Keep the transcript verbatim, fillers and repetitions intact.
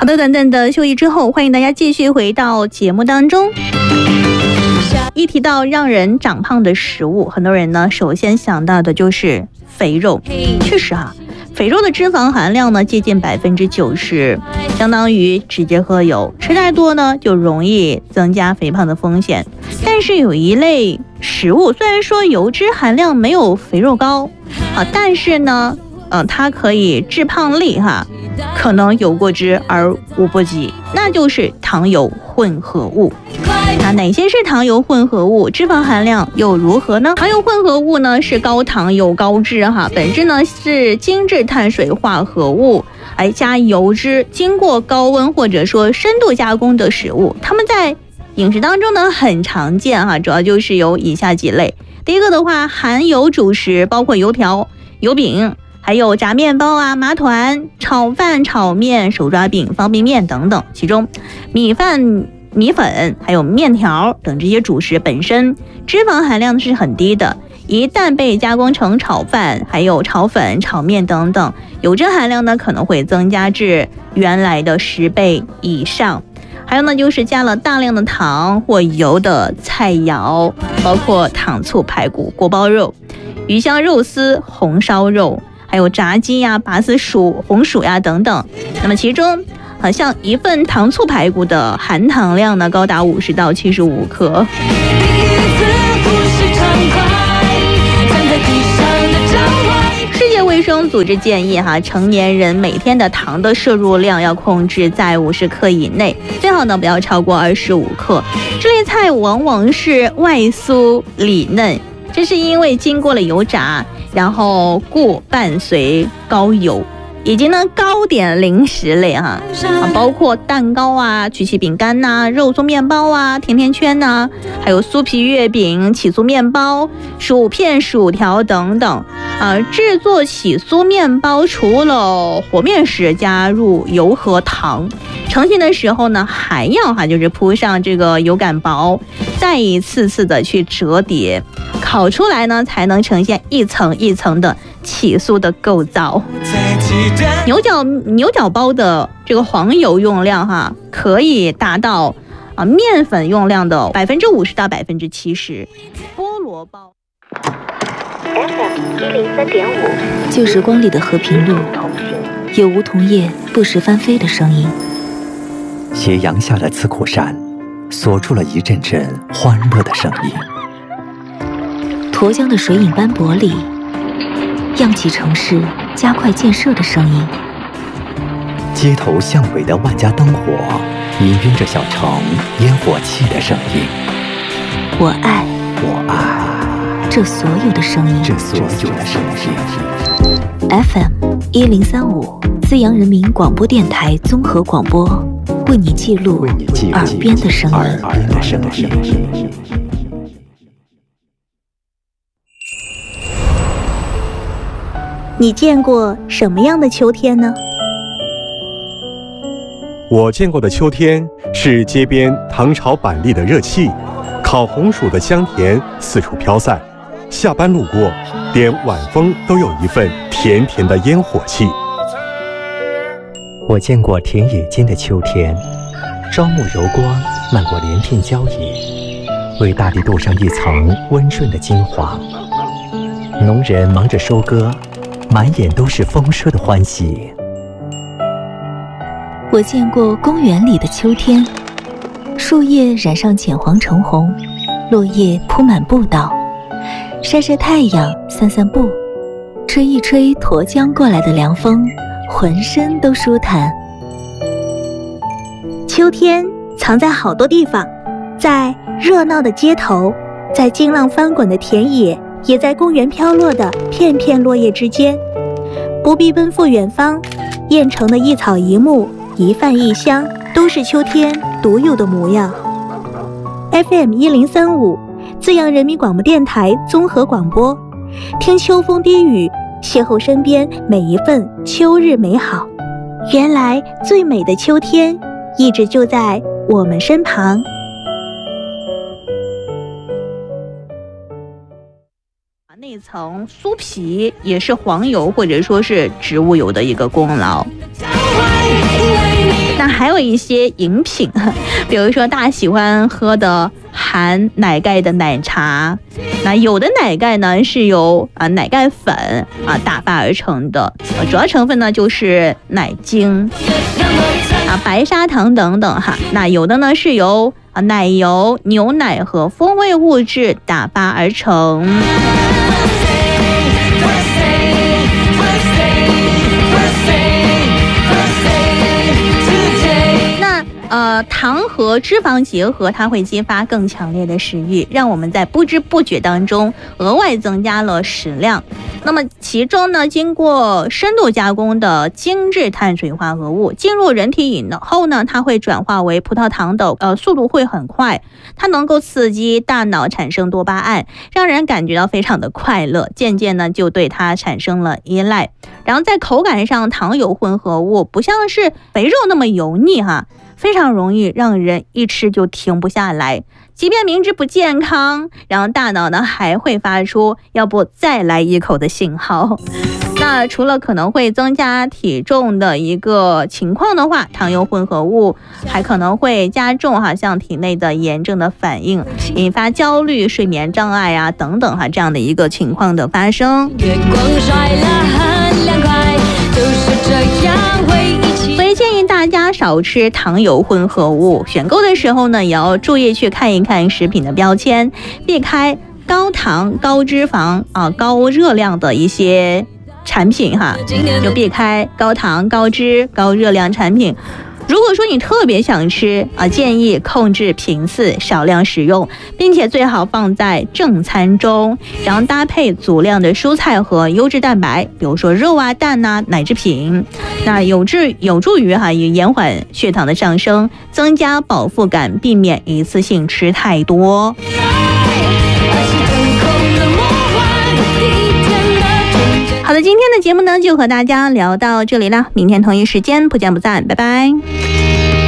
的，短暂的休息之后，欢迎大家继续回到节目当中。一提到让人长胖的食物，很多人呢首先想到的就是肥肉。确实啊，肥肉的脂肪含量呢接近百分之九十，相当于直接喝油。吃太多呢，就容易增加肥胖的风险。但是有一类食物，虽然说油脂含量没有肥肉高啊，但是呢，呃，它可以致胖力哈，可能有过之而无不及，那就是糖油混合物。那哪些是糖油混合物？脂肪含量又如何呢？糖油混合物呢是高糖有高脂哈，本质呢是精致碳水化合物，哎加油脂，经过高温或者说深度加工的食物。它们在饮食当中呢很常见哈，主要就是有以下几类。第一个的话，含油主食包括油条、油饼，还有炸面包啊、麻团、炒饭、炒面、手抓饼、方便面等等。其中米饭、米粉还有面条等这些主食本身脂肪含量是很低的，一旦被加工成炒饭还有炒粉、炒面等等，油脂含量呢可能会增加至原来的十倍以上。还有呢就是加了大量的糖或油的菜肴，包括糖醋排骨、锅包肉、鱼香肉丝、红烧肉，还有炸鸡呀、拔丝薯、红薯呀等等。那么其中好像一份糖醋排骨的含糖量呢高达五十到七十五克。世界卫生组织建议哈，成年人每天的糖的摄入量要控制在五十克以内，最好呢不要超过二十五克。这类菜往往是外酥里嫩，这是因为经过了油炸，然后故伴随高油。以及呢糕点零食类哈啊，包括蛋糕啊、曲奇饼干呐、啊、肉松面包啊、甜甜圈呐、啊，还有酥皮月饼、起酥面包、薯片、薯条等等啊。制作起酥面包除了和面时加入油和糖，成型的时候呢还要哈就是铺上这个油擀薄，再一次次的去折叠，烤出来呢才能呈现一层一层的起酥的构造。牛角牛角包的这个黄油用量哈，可以达到啊面粉用量的百分之五十到百分之七十。菠萝包 F M 一零三点五， 旧时光里的和平路，有梧桐叶不时翻飞的声音。 斜阳下的刺库山，锁住了一阵阵欢乐的声音。 沱江的水影斑驳里，漾起城市加快建设的声音。 街头巷尾的万家灯火，氤氲着小城烟火气的声音。 我爱， 我爱这所有的声音， 这所有的声音。 F M 一零三五，资阳人民广播电台综合广播，为你记录耳边的声音。 耳边的声音。 你见过什么样的秋天呢？ 我见过的秋天是街边糖炒板栗的热气，烤红薯的香甜四处飘散，下班路过，连晚风都有一份甜甜的烟火气。 我见过田野间的秋天，朝暮柔光漫过连片郊野，为大地镀上一层温润的金黄。农人忙着收割，满眼都是丰收的欢喜。 我见过公园里的秋天，树叶染上浅黄橙红，落叶铺满步道，晒晒太阳，散散步，吹一吹沱江过来的凉风，浑身都舒坦。 秋天藏在好多地方，在热闹的街头，在惊浪翻滚的田野，也在公园飘落的片片落叶之间。不必奔赴远方，燕城的一草一木，一饭一香，都是秋天独有的模样。F M 一零三五，资阳人民广播电台综合广播，听秋风低语，邂逅身边每一份秋日美好。原来最美的秋天，一直就在我们身旁。那层酥皮也是黄油或者说是植物油的一个功劳。 那还有一些饮品，比如说大家喜欢喝的含奶盖的奶茶，那有的奶盖呢是由啊奶盖粉啊打发而成的，主要成分呢就是奶精啊白砂糖等等哈。那有的呢是由啊奶油、牛奶和风味物质打发而成。呃，糖和脂肪结合，它会激发更强烈的食欲，让我们在不知不觉当中额外增加了食量。那么其中呢，经过深度加工的精致碳水化合物进入人体以后呢，它会转化为葡萄糖的呃速度会很快，它能够刺激大脑产生多巴胺，让人感觉到非常的快乐，渐渐呢就对它产生了依赖。然后在口感上，糖油混合物不像是肥肉那么油腻哈。非常容易让人一吃就停不下来，即便明知不健康，然后大脑呢还会发出要不再来一口的信号。那除了可能会增加体重的一个情况的话，糖油混合物还可能会加重哈像体内的炎症的反应，引发焦虑、睡眠障碍啊等等哈这样的一个情况的发生。月光晒了很凉快，就是这样会一起。所以建议大家少吃糖油混合物，选购的时候呢也要注意去看一看食品的标签，避开高糖、高脂肪啊、高热量的一些产品哈，就避开高糖、高脂、高热量产品。如果说你特别想吃啊，建议控制频次，少量食用，并且最好放在正餐中，然后搭配足量的蔬菜和优质蛋白，比如说肉啊、蛋啊、奶制品，那有助有助于哈以延缓血糖的上升，增加饱腹感，避免一次性吃太多。好的，今天的节目呢就和大家聊到这里了，明天同一时间不见不散，拜拜。